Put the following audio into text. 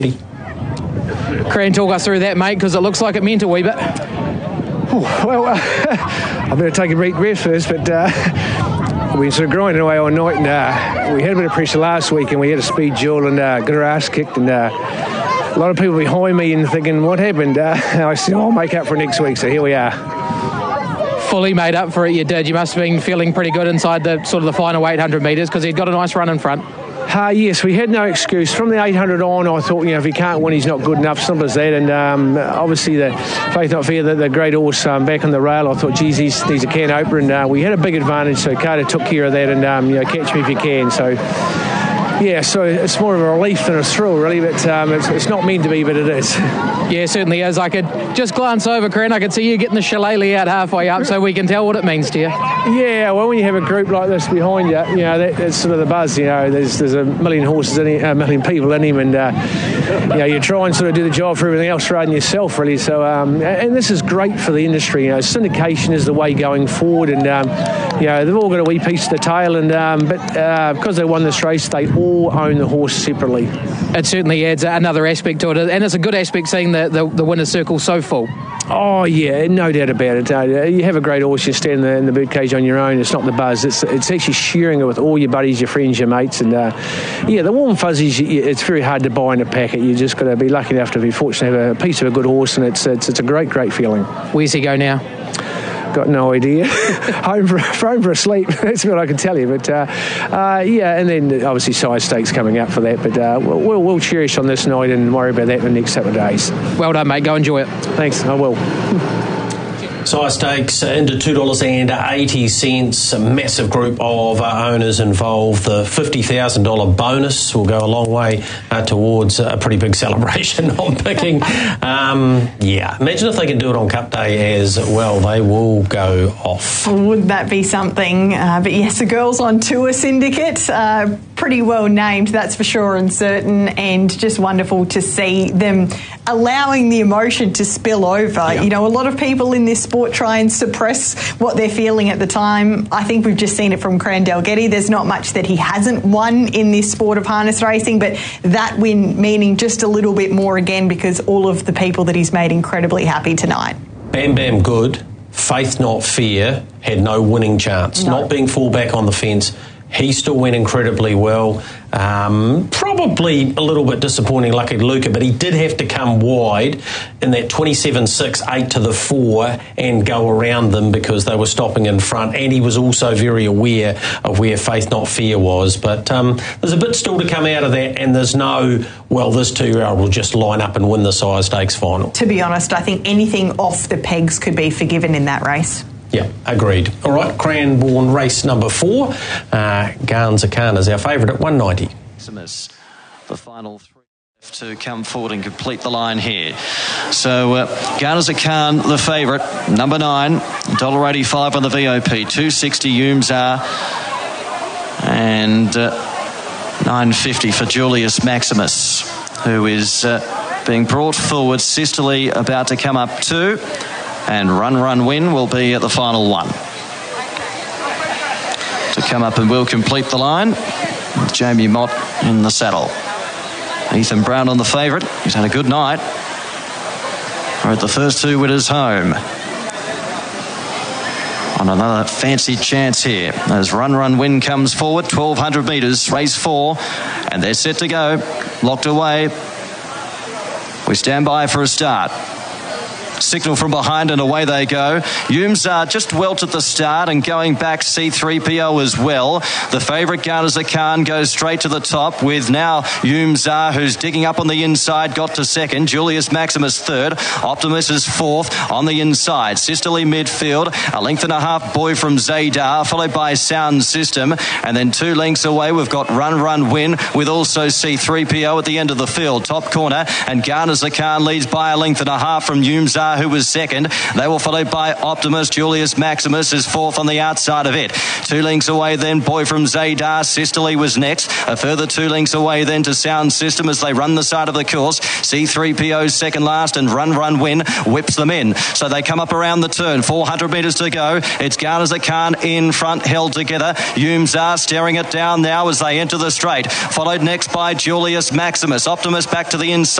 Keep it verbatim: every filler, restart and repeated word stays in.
Cran, talk us through that, mate, because it looks like it meant a wee bit. Oh, well, uh, I better take a deep breath first, but uh, we sort of grinding away all night, and uh, we had a bit of pressure last week, and we had a speed duel and uh, got our ass kicked, and uh, a lot of people behind me and thinking, what happened? Uh, and I said, I'll make up for it next week, so here we are. Fully made up for it, you did. You must have been feeling pretty good inside the sort of the final eight hundred metres, because he'd got a nice run in front. Uh, yes, we had no excuse. From the eight hundred on, I thought, you know, if he can't win, he's not good enough. Simple as that. And um, obviously, the Faith Not Fair, the, the great horse, um, back on the rail, I thought, geez, he's, he's a can opener. And uh, we had a big advantage, so Carter took care of that. And, um, you know, catch me if you can. So, yeah, so it's more of a relief than a thrill, really. But um, it's, it's not meant to be, but it is. Yeah, certainly is. I could just glance over, Cran. I could see you getting the shillelagh out halfway up, so we can tell what it means to you. Yeah, well, when you have a group like this behind you, you know, that, that's sort of the buzz. You know, there's there's a million horses in him, a million people in him, and uh, you know, you try and sort of do the job for everything else rather than yourself, really. So, um, and this is great for the industry. You know, syndication is the way going forward, and um, you know, they've all got a wee piece of the tail, and um, but uh, because they won this race, they all own the horse separately. It certainly adds another aspect to it, and it's a good aspect seeing the the, the winner's circle so full. Oh yeah, no doubt about it. Uh, you have a great horse, you stand in the, in the birdcage on your own. It's not the buzz. It's it's actually sharing it with all your buddies, your friends, your mates, and uh, yeah, the warm fuzzies. It's very hard to buy in a packet. You just got to be lucky enough to be fortunate to have a piece of a good horse, and it's it's, it's a great great feeling. Where's he go now? Got no idea. home for home for a sleep. That's what I can tell you. But uh, uh, yeah, and then obviously side stakes coming up for that. But uh, we'll, we'll cherish on this night and worry about that in the next couple of days. Well done, mate. Go enjoy it. Thanks. I will. Size stakes into two dollars eighty. A massive group of uh, owners involved. The fifty thousand dollars bonus will go a long way uh, towards a pretty big celebration on picking. Um, yeah, imagine if they can do it on Cup Day as well. They will go off. Would that be something? Uh, but yes, the Girls on Tour Syndicate, uh, pretty well named, that's for sure and certain, and just wonderful to see them allowing the emotion to spill over. Yeah. You know, a lot of people in this sport try and suppress what they're feeling at the time. I think we've just seen it from Cran Dalgety. There's not much that he hasn't won in this sport of harness racing, but that win meaning just a little bit more again because all of the people that he's made incredibly happy tonight. Bam Bam Good, Faith Not Fair, had no winning chance. No. Not being fullback on the fence. He still went incredibly well. Um, probably a little bit disappointing, lucky Luca, but he did have to come wide in that twenty-seven six, eight to the four and go around them because they were stopping in front. And he was also very aware of where Faith Not Fair was. But um, there's a bit still to come out of that, and there's no, well, this two-year-old will just line up and win the size stakes final. To be honest, I think anything off the pegs could be forgiven in that race. Yeah, agreed. All right, Cranbourne race number four. Uh, Garnza Khan is our favourite at one ninety. The final three to come forward and complete the line here. So uh, Garnza Khan, the favourite, number nine, one dollar eighty-five on the V O P, two sixty Umzar, and uh, nine fifty for Julius Maximus, who is uh, being brought forward. Sisterly about to come up too. And Run Run Win will be at the final one. To come up and will complete the line with Jamie Mott in the saddle. Ethan Brown on the favourite. He's had a good night. We're at the first two winners home. On another fancy chance here as Run Run Win comes forward. twelve hundred metres, race four. And they're set to go. Locked away. We stand by for a start. Signal from behind and away they go. Umzar just welt at the start and going back C three P O as well. The favourite Garnza Khan goes straight to the top with now Umzar, who's digging up on the inside, got to second. Julius Maximus third. Optimus is fourth on the inside. Sisterly midfield. A length and a half boy from Zaydar, followed by Sound System. And then two lengths away we've got Run Run Win with also C three P O at the end of the field. Top corner and Garnza Khan leads by a length and a half from Umzar Zaydar, who was second. They were followed by Optimus. Julius Maximus is fourth on the outside of it. Two lengths away then, Boy from Zaydar. Sisterly was next. A further two lengths away then to Sound System as they run the side of the course. C three P O second last, and Run Run Win whips them in. So they come up around the turn. four hundred metres to go. It's Garners Khan in front, held together. Yumzar staring it down now as they enter the straight. Followed next by Julius Maximus. Optimus back to the inside.